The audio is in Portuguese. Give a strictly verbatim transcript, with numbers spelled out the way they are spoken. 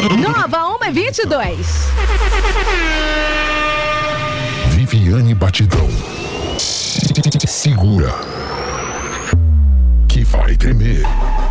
Nova uma e vinte e dois. Viviane Batidão. Segura que vai tremer.